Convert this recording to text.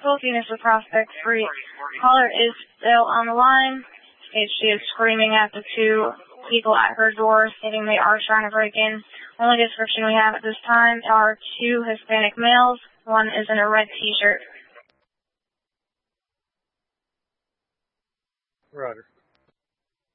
Philippines is the Prospect Street. Caller is still on the line. She is screaming at the two people at her door, stating they are trying to break in. Only description we have at this time are two Hispanic males. One is in a red T-shirt. Roger.